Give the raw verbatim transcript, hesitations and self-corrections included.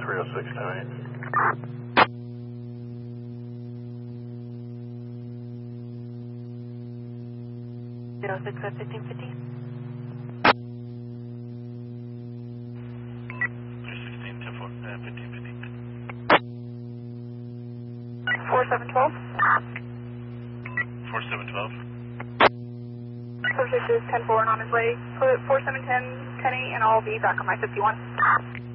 three oh six ten eight. zero six at fifteen fifty. three sixteen ten four, uh, fifteen fifty. four seven twelve. four seven twelve. Subject is ten four and on his way. Put four seven ten ten eight and I'll be back on my fifty-one.